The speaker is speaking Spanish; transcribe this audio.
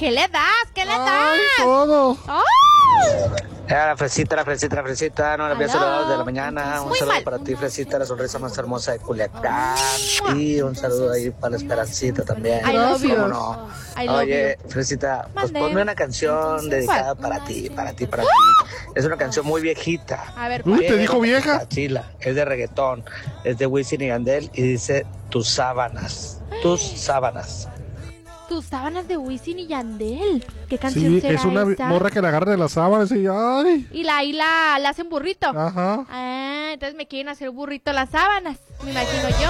¿Qué le das? ¿Qué le das? Ay, todo. La fresita, no la pienso a las 2 de la mañana. Un Muy saludo mal. para ti, fresita, la sonrisa más hermosa de Culiacán. Y un saludo ahí para la Esperancita también. I love you. ¿Cómo no? I love Oye, fresita, pues Mande. ponme una canción dedicada para ti. Es una canción muy viejita. A ver, Uy, ¿cuál? ¿te dijo vieja? Chila, es de reggaetón, es de Wisin y Yandel y dice tus sábanas. Tus sábanas de Wisin y Yandel. ¿Qué canción Sí, será es una esa? morra que la agarra de las sábanas y ay. Y la hacen burrito. Ajá. Ah, entonces me quieren hacer burrito las sábanas. Me imagino yo.